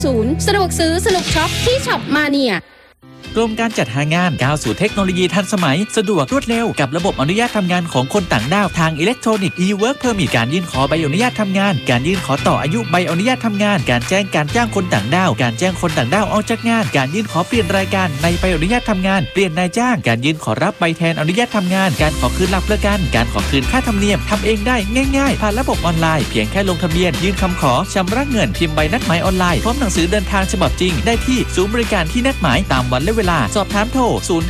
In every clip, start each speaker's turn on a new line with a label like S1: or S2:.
S1: สะดวกซื้อสนุกช็อปที่ช็อปมาเนีย
S2: กรมการจัดหางานก้าวสู่เทคโนโลยีทันสมัยสะดวกรวดเร็วกับระบบอนุญาตทำงานของคนต่างด้าวทางอิเล็กทรอนิกส์ e-work permit การยื่นขอใบอนุญาตทำงานการยื่นขอต่ออายุใบอนุญาตทำงานการแจ้งการจ้างคนต่างด้าวการแจ้งคนต่างด้าวออกจากงานการยื่นขอเปลี่ยนรายการในใบอนุญาตทำงานเปลี่ยนนายจ้างการยื่นขอรับใบแทนอนุญาตทำงานการขอคืนหลักประกันการขอคืนค่าธรรมเนียมทำเองได้ง่ายๆผ่านระบบออนไลน์เพียงแค่ลงทะเบียนยื่นคำขอชำระเงินพิมพ์ใบนัดหมายออนไลน์พร้อมหนังสือเดินทางฉบับจริงได้ที่ศูนย์บริการที่นัดหมายตามวันและเวลาสอบถามโทร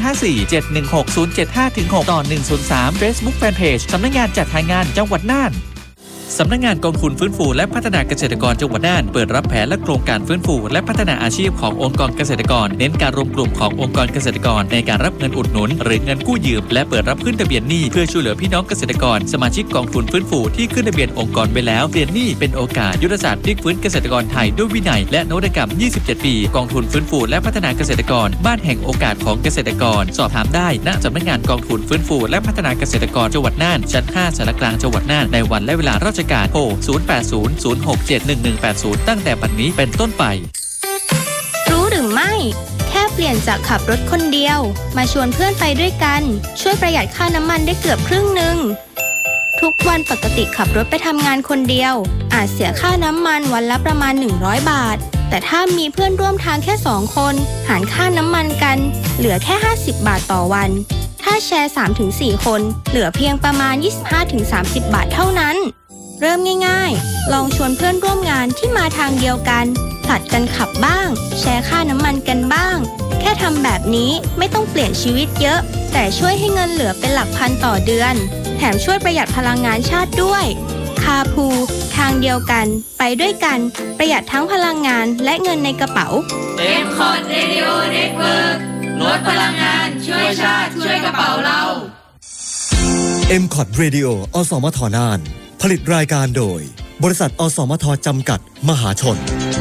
S2: 054-716-075-6 ต่อ 103 Facebook Fanpage สำนักงานจัดหางานจังหวัดน่านสำนักงานกองทุนฟื้นฟูและพัฒนาเกษตรกรจังหวัดน่านเปิดรับแผนและโครงการฟื้นฟูและพัฒนาอาชีพขององค์กรเกษตรกรเน้นการรวมกลุ่มขององค์กรเกษตรกรในการรับเงินอุดหนุนหรือเงินกู้ยืมและเปิดรับขึ้นทะเบียนหนี้เพื่อช่วยเหลือพี่น้องเกษตรกรสมาชิกกองทุนฟื้นฟูที่ขึ้นทะเบียนองค์กรไปแล้วเปลี่ยนหนี้เป็นโอกาสยุทธศาสตร์พลิกฟื้นเกษตรกรไทยด้วยวินัยและนวัตกรรม27ปีกองทุนฟื้นฟูและพัฒนาเกษตรกรบ้านแห่งโอกาสของเกษตรกรสอบถามได้ณสำนักงานกองทุนฟื้นฟูและพัฒนาเกษตรกรจังหวัดน่านชั้น5สารกลางจังหวัดน่านในวันและเวลาราชการโทร0800671180ตั้งแต่บัดนี้เป็นต้นไป
S3: รู้หรือไม่แค่เปลี่ยนจากขับรถคนเดียวมาชวนเพื่อนไปด้วยกันช่วยประหยัดค่าน้ำมันได้เกือบครึ่งนึงทุกวันปกติขับรถไปทำงานคนเดียวอาจเสียค่าน้ำมันวันละประมาณ100 บาทแต่ถ้ามีเพื่อนร่วมทางแค่2คนหารค่าน้ำมันกันเหลือแค่50 บาทต่อวันถ้าแชร์ 3-4 คนเหลือเพียงประมาณ 25-30 บาทเท่านั้นเริ่มง่ายๆลองชวนเพื่อนร่วมงานที่มาทางเดียวกันผลัดกันขับบ้างแชร์ค่าน้ำมันกันบ้างแค่ทำแบบนี้ไม่ต้องเปลี่ยนชีวิตเยอะแต่ช่วยให้เงินเหลือเป็นหลักพันต่อเดือนแถมช่วยประหยัดพลังงานชาติด้วยคาพูทางเดียวกันไปด้วยกันประหยัดทั้งพลังงานและเงินในกระเป๋า
S4: M-Cod Radio Network ลดพลังงานช่วยชาติช่วยกระเป๋าเรา
S5: M-Cod Radio อสมทน่านผลิตรายการโดยบริษัทอสมทจำกัดมหาชน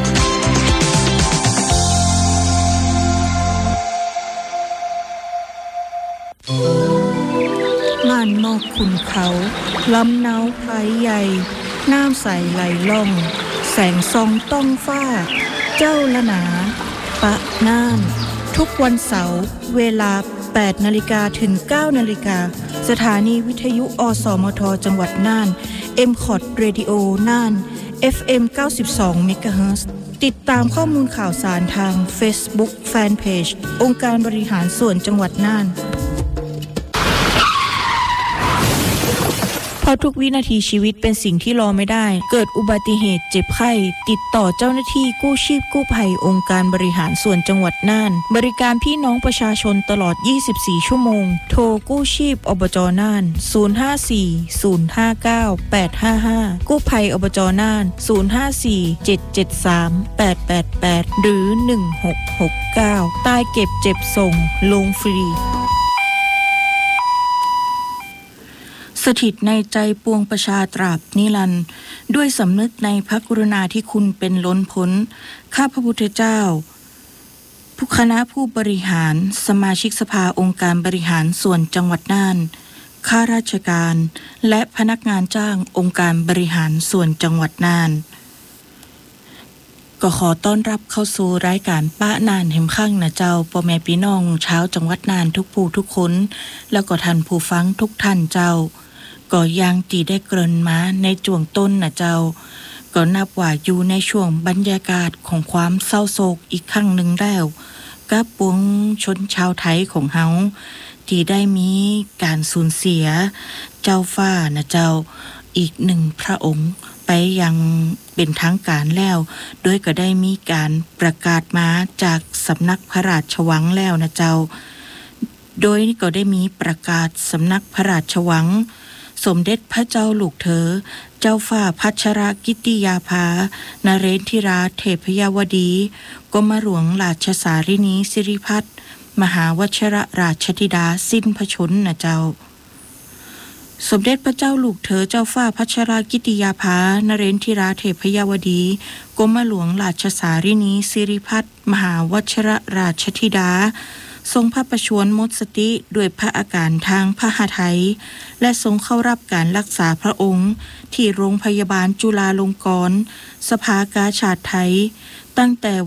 S6: ม่านนอกขุนเขาลำนาวไพรใหญ่น้ำใสไหลล่องแสงส่องต้องฟ้าเจ้าละหนาปะน่านทุกวันเสาร์เวลา 8 นาฬิกาถึง 9 นาฬิกาสถานีวิทยุอสมทจังหวัดน่าน M-Cod Radio น่าน FM 92 MHz ติดตามข้อมูลข่าวสารทาง Facebook Fanpage องค์การบริหารส่วนจังหวัดน่านเพราะทุกวินาทีชีวิตเป็นสิ่งที่รอไม่ได้เกิดอุบัติเหตุเจ็บไข้ติดต่อเจ้าหน้าที่กู้ชีพกู้ภัยองค์การบริหารส่วนจังหวัดน่านบริการพี่น้องประชาชนตลอด24ชั่วโมงโทรกู้ชีพอบจ.น่าน054-059-855กู้ภัยอบจ.น่าน054-773-888หรือ1669ใต้เก็บเจ็บส่งลงฟรีสถิตในใจปวงประชาตราบนิรันดร์ด้วยสำนึกในพระกรุณาธิคุณเป็นล้นพ้นข้าพระพุทธเจ้าผู้คณะผู้บริหารสมาชิกสภาองค์การบริหารส่วนจังหวัดน่านข้าราชการและพนักงานจ้างองค์การบริหารส่วนจังหวัดน่านก็ขอต้อนรับเข้าสู่รายการป้าน่านแห่งข้างนะเจ้าพ่อแม่พี่น้องชาวจังหวัดน่านทุกผู้ทุกคนแล้วก็ท่านผู้ฟังทุกท่านเจ้าก็ยังตีได้เกริ่นมาในช่วงต้นนะเจ้าก็นับว่าอยู่ในช่วงบรรยากาศของความเศร้าโศกอีกครั้งหนึ่งแล้วกับปวงชนชาวไทยของเฮาที่ได้มีการสูญเสียเจ้าฟ้านะเจ้าอีกหนึ่งพระองค์ไปยังเป็นทางการแล้วโดยก็ได้มีการประกาศมาจากสำนักพระราชวังแล้วนะเจ้าโดยก็ได้มีประกาศสำนักพระราชวังสมเด็จพระเจ้าลูกเธอเจ้าฟ้าพัชรกิติยาภานเรนทิราเทพยวดีกรมหลวงราชสารินีสิริพัฒน์มหาวชิรราชธิดาสิ้นพระชนม์นะเจ้าสมเด็จพระเจ้าลูกเธอเจ้าฟ้าพัชรกิติยาภานเรนทิราเทพยวดีกรมหลวงราชสารินีสิริพัฒน์มหาวชิรราชธิดาทรงพระประชวรหมดสติด้วยพระอาการทางพหทัยและทรงเข้ารับการรักษาพระองค์ที่โรงพยาบาลจุฬาลงกรณ์สภากาชาดไทยตั้งแต่